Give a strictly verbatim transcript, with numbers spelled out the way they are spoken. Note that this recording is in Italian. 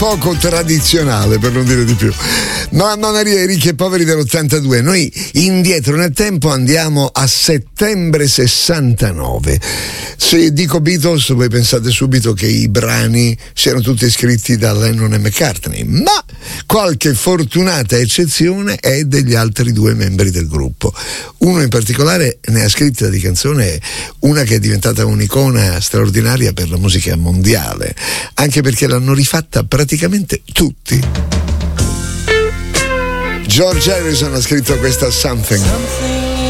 poco tradizionale, per non dire di più. Mamma Maria, i ricchi e poveri dell'ottantadue. Noi indietro nel tempo andiamo a settembre sessantanove. Se dico Beatles voi pensate subito che i brani siano tutti scritti da Lennon e McCartney, ma qualche fortunata eccezione è degli altri due membri del gruppo. Uno in particolare ne ha scritta di canzone una che è diventata un'icona straordinaria per la musica mondiale, anche perché l'hanno rifatta praticamente tutti. George Harrison ha scritto questa Something. Something